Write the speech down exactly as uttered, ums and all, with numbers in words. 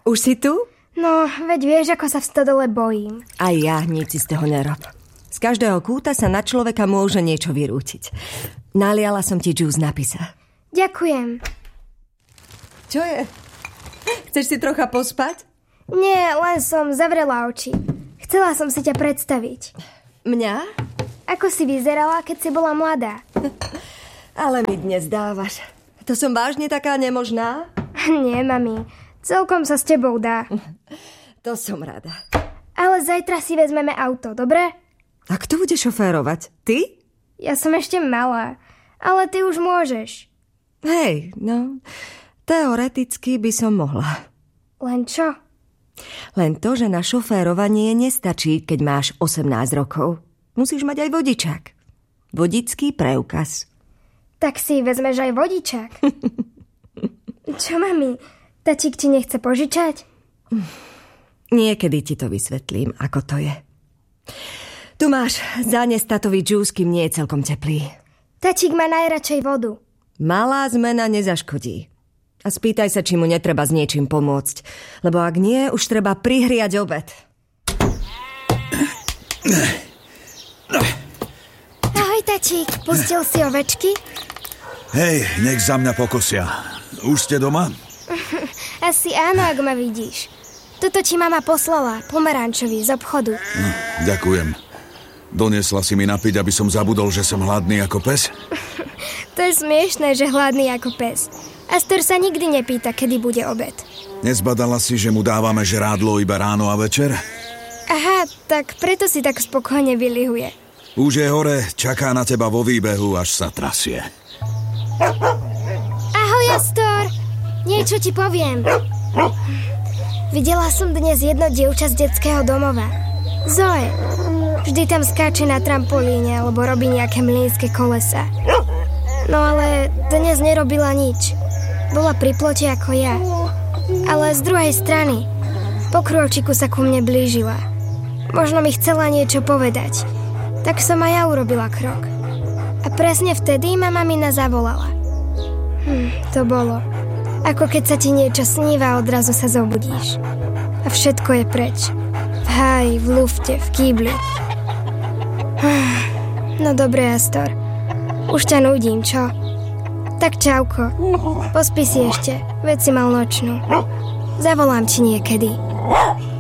Už si tu? No, veď vieš, ako sa v stodole bojím. Aj ja, nič si z toho nerob. Z každého kúta sa na človeka môže niečo vyrútiť. Naliala som ti džús na pisa. Ďakujem. Čo je? Chceš si trocha pospať? Nie, len som zavrela oči. Chcela som si ťa predstaviť. Mňa? Ako si vyzerala, keď si bola mladá? Ale mi dnes dávaš. To som vážne taká nemožná? Nie, mami. Celkom sa s tebou dá. To som rada. Ale zajtra si vezmeme auto, dobre? A kto bude šoférovať? Ty? Ja som ešte malá, ale ty už môžeš. Hej, no, teoreticky by som mohla. Len čo? Len to, že na šoférovanie nestačí, keď máš osemnásť rokov. Musíš mať aj vodičák. Vodický preukaz. Tak si vezmeš aj vodičák. Čo, mami? Tatík ti nechce požičať? Niekedy ti to vysvetlím, ako to je. Tu máš, zanes tatový džús, kým nie je celkom teplý. Tatík má najradšej vodu. Malá zmena nezaškodí. A spýtaj sa, či mu netreba s niečím pomôcť. Lebo ak nie, už treba prihriať obed. Ahoj, tatík. Pustil si ovečky? Hej, nech za mňa pokosia. Už ste doma? Asi áno, ak ma vidíš. Toto ti mama poslala, pomerančový, z obchodu. No, ďakujem. Doniesla si mi napiť, aby som zabudol, že som hladný ako pes? To je smiešné, že hladný ako pes. Astor sa nikdy nepýta, kedy bude obed. Nezbadala si, že mu dávame žrádlo iba ráno a večer? Aha, tak preto si tak spokojne vylihuje. Už je hore, čaká na teba vo výbehu, až sa trasie. Ahoj, Astor! Niečo ti poviem. Videla som dnes jedno dievča z detského domova. Zoe. Vždy tam skáče na trampolíne alebo robí nejaké mlynské kolesa. No ale dnes nerobila nič. Bola pri plote ako ja. Ale z druhej strany. Po krôčiku sa ku mne blížila. Možno mi chcela niečo povedať. Tak som aj ja urobila krok. A presne vtedy ma mamina zavolala. Hm, to bolo. Ako keď sa ti niečo sníva a odrazu sa zobudíš. A všetko je preč. V háji, v lufte, v kýbli. No dobre, Astor. Už ťa nudím, čo? Tak čauko. Pospí si ešte, veď si mal nočnú. Zavolám ti niekedy.